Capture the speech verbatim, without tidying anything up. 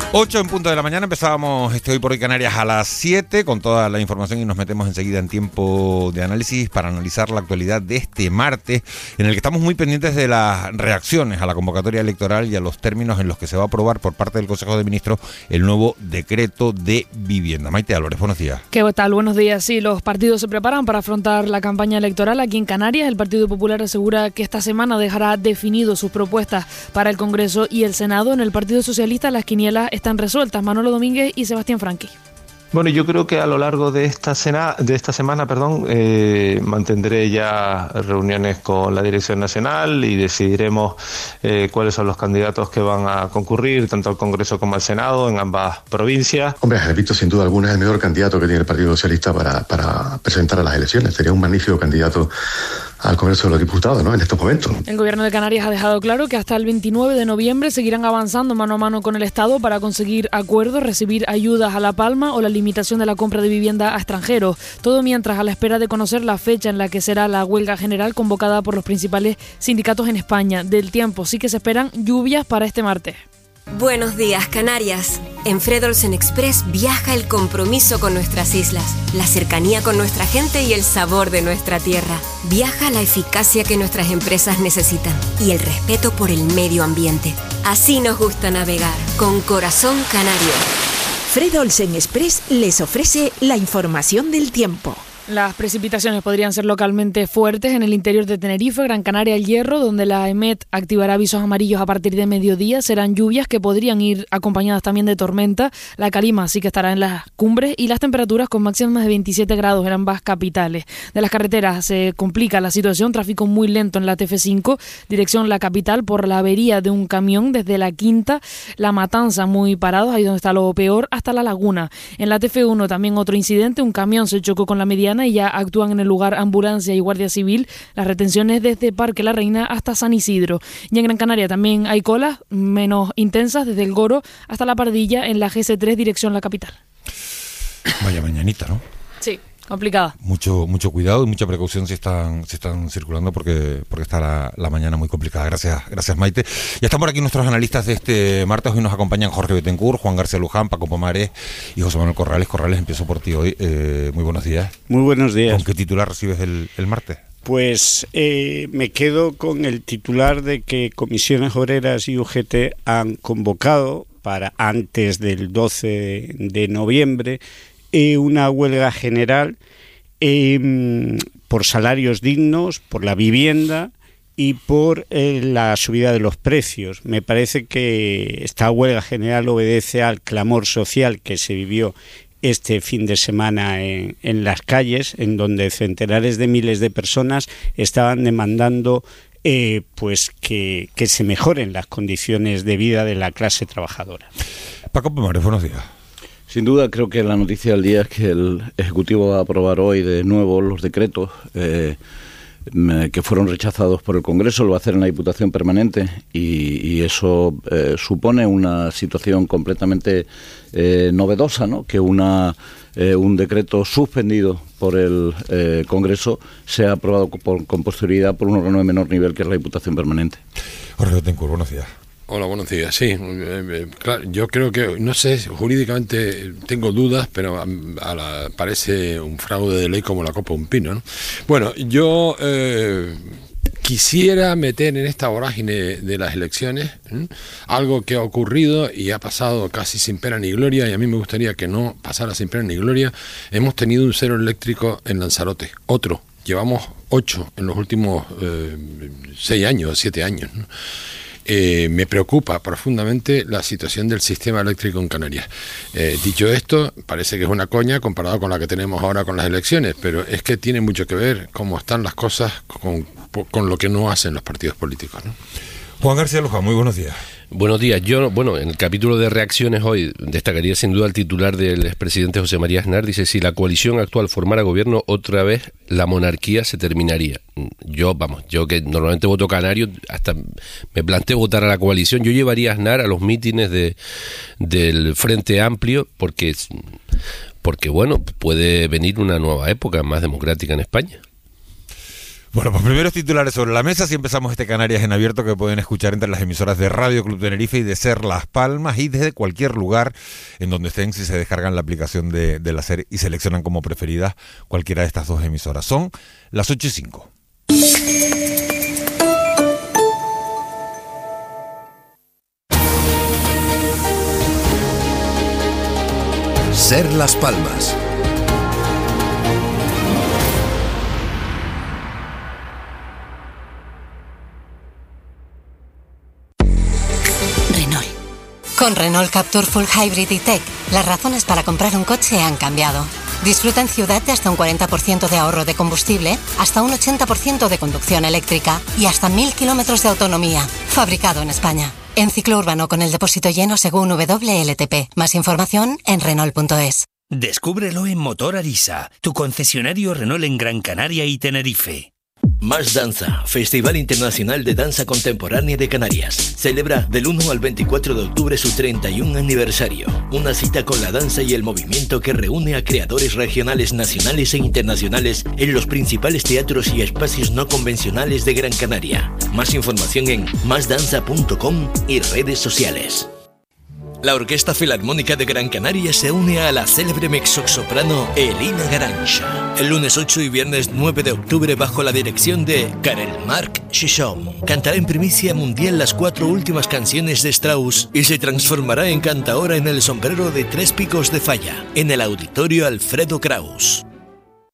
ocho en punto de la mañana, empezábamos este Hoy por Hoy Canarias a las siete con toda la información y nos metemos enseguida en tiempo de análisis para analizar la actualidad de este martes, en el que estamos muy pendientes de las reacciones a la convocatoria electoral y a los términos en los que se va a aprobar por parte del Consejo de Ministros el nuevo decreto de vivienda. Maite Álvarez, buenos días. ¿Qué tal? Buenos días. Sí, los partidos se preparan para afrontar la campaña electoral aquí en Canarias. El Partido Popular asegura que esta semana dejará definido sus propuestas para el Congreso y el Senado. En el Partido Socialista las quinielas están resueltas. Manolo Domínguez y Sebastián Franqui. Bueno, yo creo que a lo largo de esta, cena, de esta semana perdón, eh, mantendré ya reuniones con la Dirección Nacional y decidiremos eh, cuáles son los candidatos que van a concurrir tanto al Congreso como al Senado en ambas provincias. Hombre, Agapito sin duda alguna es el mejor candidato que tiene el Partido Socialista para, para presentar a las elecciones. Sería un magnífico candidato al Congreso de los Diputados, ¿no?, en estos momentos. El Gobierno de Canarias ha dejado claro que hasta el veintinueve de noviembre seguirán avanzando mano a mano con el Estado para conseguir acuerdos, recibir ayudas a La Palma o la limitación de la compra de vivienda a extranjeros. Todo mientras a la espera de conocer la fecha en la que será la huelga general convocada por los principales sindicatos en España. Del tiempo sí que se esperan lluvias para este martes. Buenos días, Canarias. En Fred Olsen Express viaja el compromiso con nuestras islas, la cercanía con nuestra gente y el sabor de nuestra tierra. Viaja la eficacia que nuestras empresas necesitan y el respeto por el medio ambiente. Así nos gusta navegar, con corazón canario. Fred Olsen Express les ofrece la información del tiempo. Las precipitaciones podrían ser localmente fuertes en el interior de Tenerife, Gran Canaria, El Hierro, donde la EMET activará avisos amarillos a partir de mediodía. Serán lluvias que podrían ir acompañadas también de tormenta. La calima sí que estará en las cumbres y las temperaturas con máximas de veintisiete grados en ambas capitales. De las carreteras se complica la situación, tráfico muy lento en la T F cinco, dirección la capital por la avería de un camión desde la Quinta, La Matanza muy parados, ahí donde está lo peor, hasta La Laguna. En la T F uno también otro incidente, un camión se chocó con la mediana y ya actúan en el lugar ambulancia y guardia civil. Las retenciones desde Parque La Reina hasta San Isidro. Y en Gran Canaria también hay colas menos intensas desde El Goro hasta La Pardilla en la G C tres dirección la capital. Vaya mañanita, ¿no? Sí, complicada. Mucho mucho cuidado y mucha precaución si están si están circulando porque porque está la, la mañana muy complicada. Gracias, gracias Maite. Ya están por aquí nuestros analistas de este martes. Hoy nos acompañan Jorge Betancourt, Juan García Luján, Paco Pomares y José Manuel Corrales. Corrales, empiezo por ti hoy. Eh, muy buenos días. Muy buenos días. ¿Con qué titular recibes el, el martes? Pues eh, me quedo con el titular de que Comisiones Obreras y U G T han convocado para antes del doce de noviembre eh, una huelga general eh, por salarios dignos, por la vivienda y por eh, la subida de los precios. Me parece que esta huelga general obedece al clamor social que se vivió este fin de semana en, en las calles, en donde centenares de miles de personas estaban demandando eh, pues que, que se mejoren las condiciones de vida de la clase trabajadora. Paco Pomares, buenos días. Sin duda, creo que la noticia del día es que el Ejecutivo va a aprobar hoy de nuevo los decretos eh, que fueron rechazados por el Congreso. Lo va a hacer en la Diputación Permanente y, y eso eh, supone una situación completamente eh, novedosa, ¿no? Que una eh, un decreto suspendido por el eh, Congreso sea aprobado por, con posterioridad por un órgano de menor nivel que es la Diputación Permanente. Jorge Betancourt, buenos días. Hola, buenos días. Sí, eh, claro, yo creo que, no sé, jurídicamente tengo dudas, pero a, a la, parece un fraude de ley como la copa de un pino, ¿no? Bueno, yo eh, quisiera meter en esta vorágine de las elecciones ¿eh? algo que ha ocurrido y ha pasado casi sin pena ni gloria, y a mí me gustaría que no pasara sin pena ni gloria. Hemos tenido un cero eléctrico en Lanzarote, otro. Llevamos ocho en los últimos eh, seis años, siete años, ¿no? Eh, me preocupa profundamente la situación del sistema eléctrico en Canarias. Eh, dicho esto, parece que es una coña comparado con la que tenemos ahora con las elecciones, pero es que tiene mucho que ver cómo están las cosas con, con lo que no hacen los partidos políticos, ¿no? Juan García Luján, muy buenos días. Buenos días. Yo, bueno, en el capítulo de reacciones hoy destacaría sin duda el titular del expresidente José María Aznar. Dice, si la coalición actual formara gobierno, otra vez la monarquía se terminaría. Yo, vamos, yo que normalmente voto canario, hasta me planteo votar a la coalición. Yo llevaría a Aznar a los mítines de, del Frente Amplio porque, porque, bueno, puede venir una nueva época más democrática en España. Bueno, pues primeros titulares sobre la mesa. Si empezamos este Canarias en abierto, que pueden escuchar entre las emisoras de Radio Club Tenerife y de Ser Las Palmas, y desde cualquier lugar en donde estén, si se descargan la aplicación de, de la SER y seleccionan como preferidas cualquiera de estas dos emisoras. Son las ocho y cinco. Ser Las Palmas. Renault. Con Renault Captur Full Hybrid e-Tech, las razones para comprar un coche han cambiado. Disfruta en ciudad de hasta un cuarenta por ciento de ahorro de combustible, hasta un ochenta por ciento de conducción eléctrica y hasta mil kilómetros de autonomía. Fabricado en España. En ciclo urbano con el depósito lleno según W L T P. Más información en Renault punto es. Descúbrelo en Motor Arisa, tu concesionario Renault en Gran Canaria y Tenerife. Más Danza, Festival Internacional de Danza Contemporánea de Canarias. Celebra del uno al veinticuatro de octubre su treinta y un aniversario. Una cita con la danza y el movimiento que reúne a creadores regionales, nacionales e internacionales en los principales teatros y espacios no convencionales de Gran Canaria. Más información en más danza punto com y redes sociales. La Orquesta Filarmónica de Gran Canaria se une a la célebre mezzosoprano Elina Garancha el lunes ocho y viernes nueve de octubre bajo la dirección de Karel Marc Chichon. Cantará en primicia mundial las cuatro últimas canciones de Strauss y se transformará en cantaora en el sombrero de tres picos de Falla, en el Auditorio Alfredo Kraus.